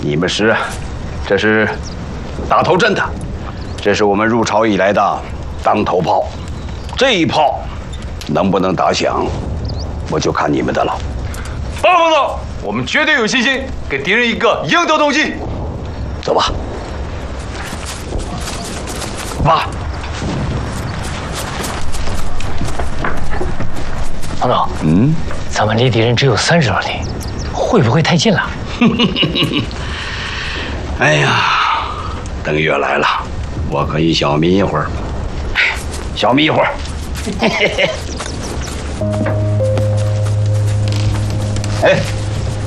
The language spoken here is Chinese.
你们是，这是大头阵的，这是我们入朝以来的当头炮，这一炮能不能打响，我就看你们的了。 报告总，我们绝对有信心给敌人一个应得动击。 走吧。 爸， 王总，咱们离敌人只有30多里，会不会太近了？ 哎呀，等月来了，我可以小眯一会儿，小眯一会儿。哎。